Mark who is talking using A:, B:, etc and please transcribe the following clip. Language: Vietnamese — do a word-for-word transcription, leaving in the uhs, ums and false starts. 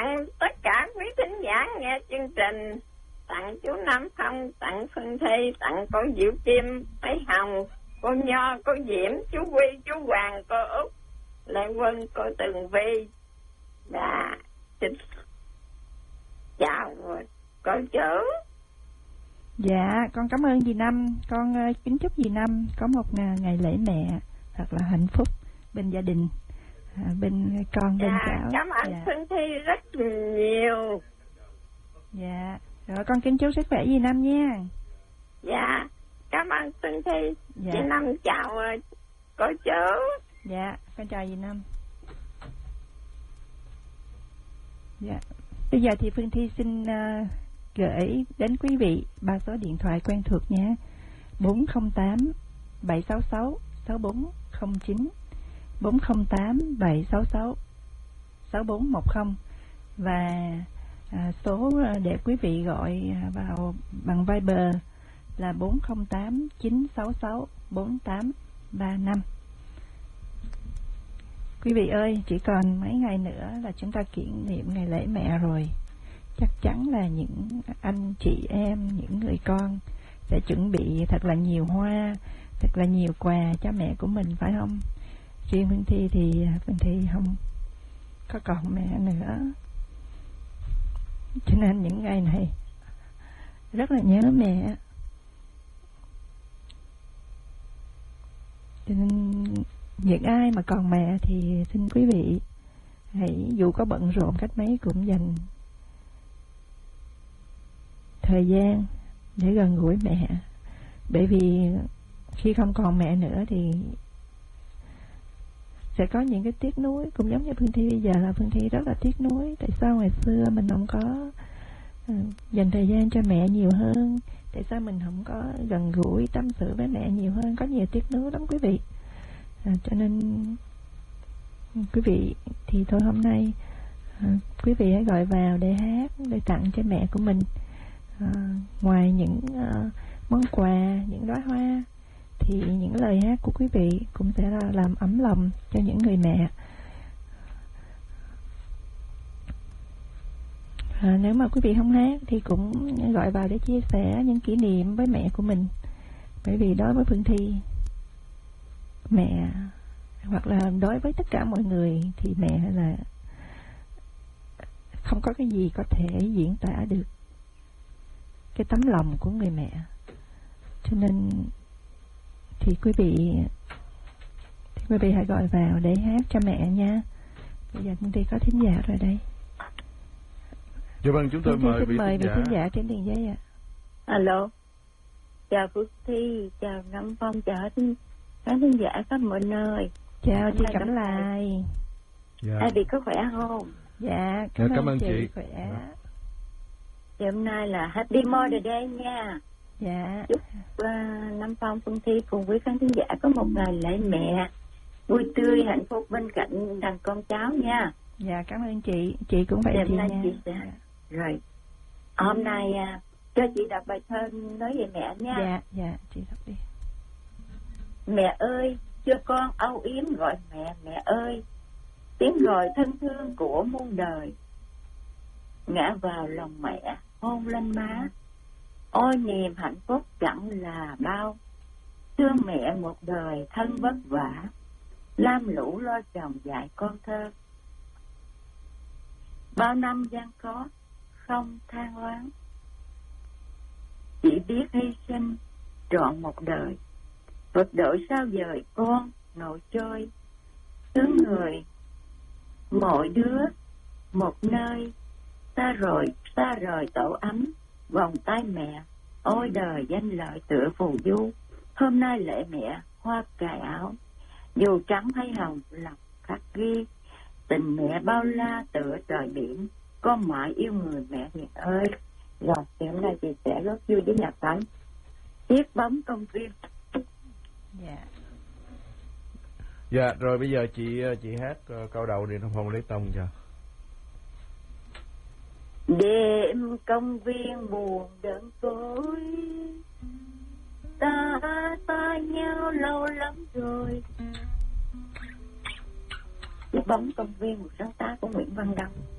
A: tặng tất cả quý thính giả nghe chương trình, tặng chú Nam Phong, tặng Phương Thi, tặng cô Diệu Kim, Mấy Hồng, cô Nho, cô Diễm, chú Quy, chú Hoàng, cô Út, Lê Quân, cô Tường Vi. Và xin chào cô chủ.
B: Dạ, con cảm ơn dì Năm. Con uh, kính chúc dì Năm có một uh, ngày lễ mẹ thật là hạnh phúc bên gia đình, uh, bên con, bên
A: dạ,
B: cháu.
A: Cảm ơn
B: dạ.
A: Phương Thi rất nhiều.
B: Dạ, rồi con kính chúc sức khỏe dì Năm nha.
A: Dạ, cảm ơn Phương Thi.
B: Dạ.
A: Dì Năm chào uh, cô chủ.
B: Dạ, con chào dì Năm. Dạ, bây giờ thì Phương Thi xin uh, gửi đến quý vị ba số điện thoại quen thuộc nhé. Bốn không tám bảy sáu sáu sáu bốn không chín, bốn không tám bảy sáu sáu sáu bốn một không, và à, số để quý vị gọi vào bằng Viber là bốn không tám chín sáu sáu bốn tám ba năm. Quý vị ơi, chỉ còn mấy ngày nữa là chúng ta kỷ niệm ngày lễ mẹ rồi. Chắc chắn là những anh chị em, những người con sẽ chuẩn bị thật là nhiều hoa, thật là nhiều quà cho mẹ của mình, phải không? Riêng Phương Thi thì Phương Thi không có còn mẹ nữa, cho nên những ngày này rất là nhớ mẹ. Cho nên những ai mà còn mẹ thì xin quý vị hãy, dù có bận rộn cách mấy, cũng dành thời gian để gần gũi mẹ. Bởi vì khi không còn mẹ nữa thì sẽ có những cái tiếc nuối, cũng giống như Phương Thi bây giờ là Phương Thi rất là tiếc nuối. Tại sao ngày xưa mình không có uh, dành thời gian cho mẹ nhiều hơn, tại sao mình không có gần gũi tâm sự với mẹ nhiều hơn, có nhiều tiếc nuối lắm quý vị. À, cho nên quý vị thì thôi hôm nay à, quý vị hãy gọi vào để hát, để tặng cho mẹ của mình. À, ngoài những uh, món quà, những đóa hoa, thì những lời hát của quý vị cũng sẽ là làm ấm lòng cho những người mẹ. À, nếu mà quý vị không hát thì cũng gọi vào để chia sẻ những kỷ niệm với mẹ của mình. Bởi vì đối với Phương Thi, mẹ, hoặc là đối với tất cả mọi người, thì mẹ là không có cái gì có thể diễn tả được cái tấm lòng của người mẹ. Cho nên thì quý vị thì quý vị hãy gọi vào để hát cho mẹ nha. Bây giờ Phương Thi có thính giả rồi đây.
C: Dạ vâng, chúng tôi mời vị
B: mời vị thính giả trên đường dây ạ.
A: Alo, chào Phước Thi, chào Nam Phong, chào khán thính giả khắp mọi nơi.
B: Chào chị Cẩm Lại.
C: Dạ.
A: Ai bị có khỏe không?
B: Dạ, cảm,
C: dạ, cảm ơn chị, chị.
B: Khỏe.
C: Dạ.
A: Thì hôm nay là Happy Mother's Day nha.
B: Dạ.
A: Chúc uh, Nam Phong, Phương Thi cùng với khán thính giả có một ngày lễ mẹ vui tươi, hạnh phúc bên cạnh đàn con cháu nha.
B: Dạ, cảm ơn chị. Chị cũng vậy chị nha.
A: Chị sẽ... dạ. Rồi, hôm nay uh, cho chị đọc bài thơ nói về mẹ nha.
B: Dạ, dạ, chị đọc đi.
A: Mẹ ơi, cho con âu yếm gọi mẹ, mẹ ơi, tiếng gọi thân thương của muôn đời. Ngã vào lòng mẹ, hôn lên má, ôi niềm hạnh phúc chẳng là bao. Thương mẹ một đời thân vất vả, lam lũ lo chồng dạy con thơ. Bao năm gian khó, không than oán, chỉ biết hy sinh trọn một đời. Phật đội sao dời con nội trôi, tướng người mỗi đứa một nơi. Ta rồi xa rời tổ ấm, vòng tay mẹ, ôi đời danh lợi tựa phù du. Hôm nay lễ mẹ hoa cài áo, dù trắng hay hồng lòng khắc ghi. Tình mẹ bao la tựa trời biển, con mãi yêu người mẹ Hiền ơi. Rồi, thì hôm nay chị sẽ rất vui với nhạc tánh Chiếc bóng công viên.
B: Dạ.
C: Dạ, rồi bây giờ chị chị hát uh, câu đầu đi, Nam Phong lấy tông cho.
A: Đêm công viên buồn đơn côi, ta ta nhau lâu lắm rồi. Chiếc bóng công viên, một sáng tác của Nguyễn Văn Đăng.